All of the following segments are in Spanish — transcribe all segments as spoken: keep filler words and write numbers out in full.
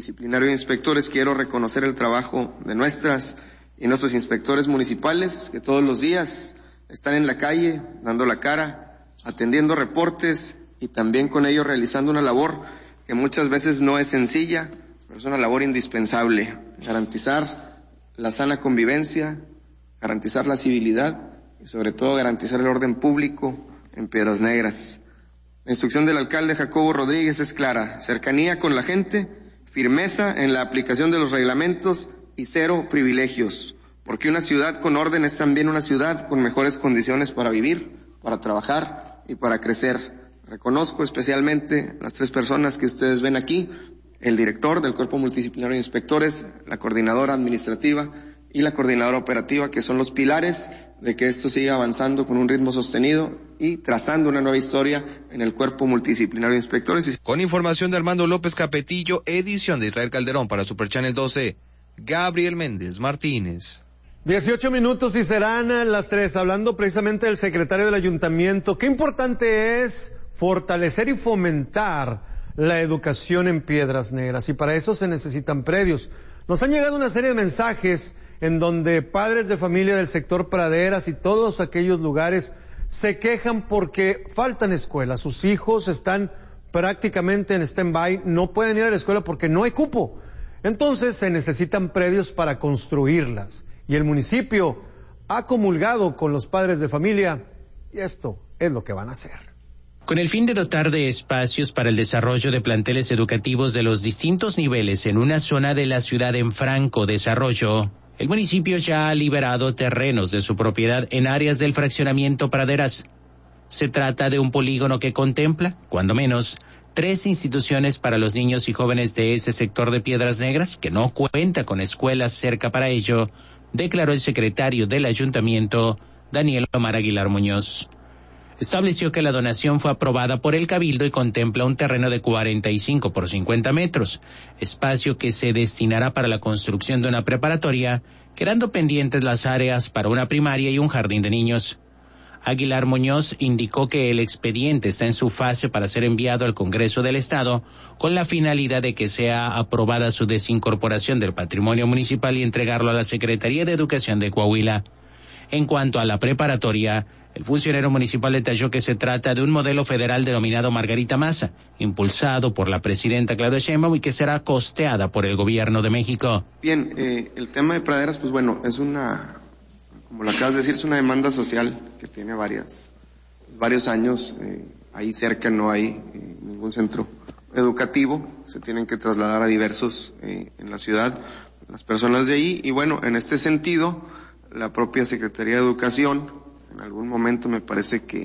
Multidisciplinario de Inspectores, quiero reconocer el trabajo de nuestras y nuestros inspectores municipales que todos los días están en la calle, dando la cara, atendiendo reportes y también con ello realizando una labor que muchas veces no es sencilla, pero es una labor indispensable, garantizar la sana convivencia, garantizar la civilidad y sobre todo garantizar el orden público en Piedras Negras. La instrucción del alcalde Jacobo Rodríguez es clara: cercanía con la gente, firmeza en la aplicación de los reglamentos y cero privilegios, porque una ciudad con orden es también una ciudad con mejores condiciones para vivir, para trabajar y para crecer. Reconozco especialmente las tres personas que ustedes ven aquí: el director del Cuerpo Multidisciplinario de Inspectores, la coordinadora administrativa y la coordinadora operativa, que son los pilares de que esto siga avanzando con un ritmo sostenido y trazando una nueva historia en el Cuerpo Multidisciplinario de Inspectores. Con información de Armando López Capetillo, edición de Israel Calderón para Super Channel doce, Gabriel Méndez Martínez. dieciocho minutos y serán las tres, hablando precisamente del secretario del ayuntamiento. Qué importante es fortalecer y fomentar la educación en Piedras Negras, y para eso se necesitan predios. Nos han llegado una serie de mensajes en donde padres de familia del sector Praderas y todos aquellos lugares se quejan porque faltan escuelas. Sus hijos están prácticamente en stand-by, no pueden ir a la escuela porque no hay cupo. Entonces se necesitan predios para construirlas. Y el municipio ha comulgado con los padres de familia y esto es lo que van a hacer. Con el fin de dotar de espacios para el desarrollo de planteles educativos de los distintos niveles en una zona de la ciudad en franco desarrollo, el municipio ya ha liberado terrenos de su propiedad en áreas del fraccionamiento Praderas. Se trata de un polígono que contempla, cuando menos, tres instituciones para los niños y jóvenes de ese sector de Piedras Negras, que no cuenta con escuelas cerca para ello, declaró el secretario del ayuntamiento, Daniel Omar Aguilar Muñoz. Estableció que la donación fue aprobada por el Cabildo y contempla un terreno de cuarenta y cinco por cincuenta metros, espacio que se destinará para la construcción de una preparatoria, quedando pendientes las áreas para una primaria y un jardín de niños. Aguilar Muñoz indicó que el expediente está en su fase para ser enviado al Congreso del Estado con la finalidad de que sea aprobada su desincorporación del patrimonio municipal y entregarlo a la Secretaría de Educación de Coahuila. En cuanto a la preparatoria, el funcionario municipal detalló que se trata de un modelo federal denominado Margarita Maza, impulsado por la presidenta Claudia Sheinbaum y que será costeada por el gobierno de México. Bien, eh, el tema de Praderas, pues bueno, es una, como lo acabas de decir, es una demanda social que tiene varias, varios años. Eh, ahí cerca no hay eh, ningún centro educativo, se tienen que trasladar a diversos eh, en la ciudad las personas de ahí, y bueno, en este sentido, la propia Secretaría de Educación, en algún momento me parece que,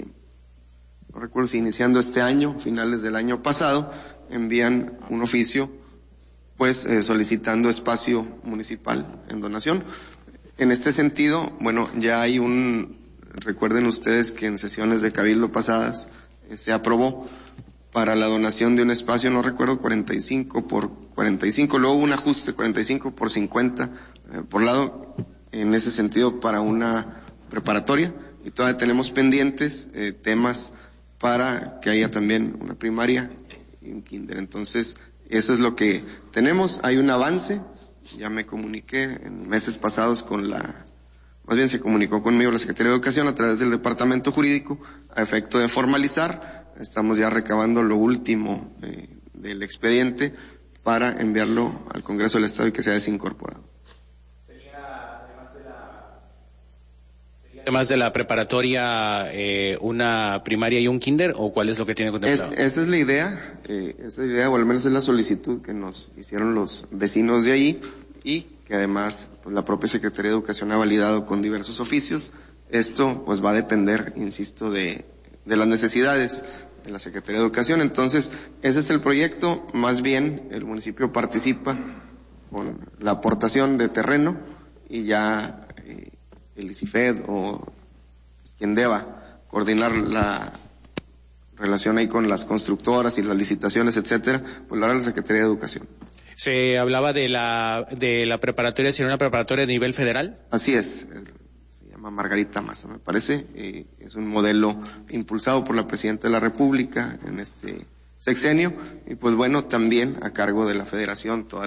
no recuerdo si iniciando este año, finales del año pasado, envían un oficio, pues eh, solicitando espacio municipal en donación. En este sentido, bueno, ya hay un, recuerden ustedes que en sesiones de Cabildo pasadas eh, se aprobó para la donación de un espacio, no recuerdo, cuarenta y cinco por cuarenta y cinco, luego hubo un ajuste, cuarenta y cinco por cincuenta eh, por lado, en ese sentido para una preparatoria, y todavía tenemos pendientes eh, temas para que haya también una primaria y un kinder. Entonces, eso es lo que tenemos. Hay un avance, ya me comuniqué en meses pasados con la, más bien se comunicó conmigo la Secretaría de Educación a través del Departamento Jurídico a efecto de formalizar. Estamos ya recabando lo último eh, del expediente para enviarlo al Congreso del Estado y que sea desincorporado. Además de la preparatoria, eh, una primaria y un kinder, ¿o cuál es lo que tiene contemplado? Es, esa es la idea, eh, esa es la idea, o al menos es la solicitud que nos hicieron los vecinos de ahí, y que además pues, la propia Secretaría de Educación ha validado con diversos oficios. Esto pues va a depender, insisto, de, de las necesidades de la Secretaría de Educación. Entonces, ese es el proyecto. Más bien el municipio participa con la aportación de terreno y ya eh, el ICIFED o quien deba coordinar la relación ahí con las constructoras y las licitaciones, etcétera, pues lo hará la Secretaría de Educación. Se hablaba de la de la preparatoria, ¿sería una preparatoria de nivel federal? Así es, se llama Margarita Maza, me parece, eh, es un modelo impulsado por la Presidenta de la República en este sexenio, y pues bueno, también a cargo de la Federación, toda